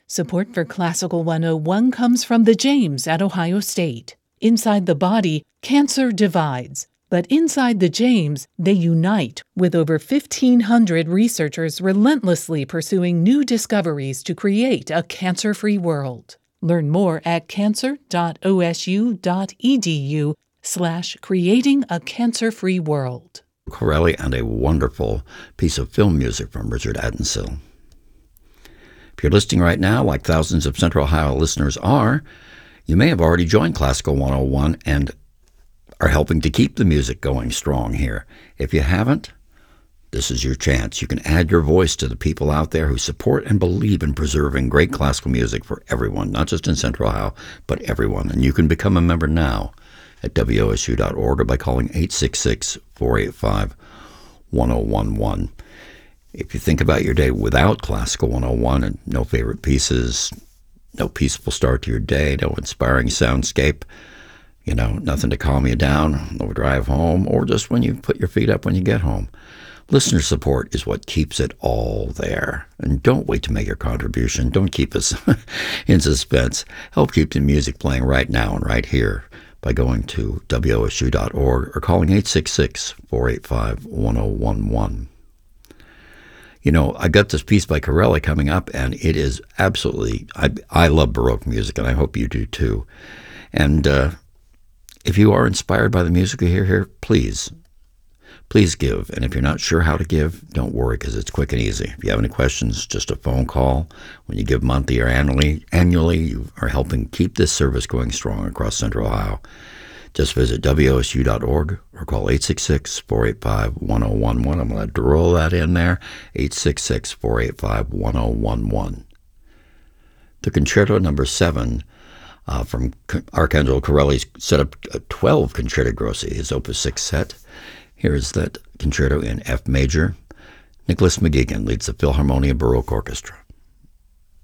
Support for Classical 101 comes from the James at Ohio State. Inside the body, cancer divides, but inside the James, they unite, with over 1,500 researchers relentlessly pursuing new discoveries to create a cancer-free world. Learn more at cancer.osu.edu/creating a cancer-free world. Corelli and a wonderful piece of film music from Richard Addensill. If you're listening right now, like thousands of Central Ohio listeners are, you may have already joined Classical 101 and are helping to keep the music going strong here. If you haven't, this is your chance. You can add your voice to the people out there who support and believe in preserving great classical music for everyone, not just in Central Ohio, but everyone. And you can become a member now at WOSU.org or by calling 866-485-1011. If you think about your day without Classical 101 and no favorite pieces, no peaceful start to your day, no inspiring soundscape, nothing to calm you down, no drive home, or just when you put your feet up when you get home, listener support is what keeps it all there. And don't wait to make your contribution. Don't keep us in suspense. Help keep the music playing right now and right here by going to WOSU.org or calling 866-485-1011. I got this piece by Corelli coming up, and it is absolutely, I love Baroque music, and I hope you do too. And if you are inspired by the music you hear here, please give. And if you're not sure how to give, don't worry, because it's quick and easy. If you have any questions, just a phone call. When you give monthly or annually, you are helping keep this service going strong across Central Ohio. Just visit WOSU.org or call 866-485-1011. I'm going to roll that in there, 866-485-1011. The Concerto No. 7 from Arcangelo Corelli's set of 12 Concerti Grossi, his Opus 6 set. Here's that concerto in F major. Nicholas McGeegan leads the Philharmonia Baroque Orchestra.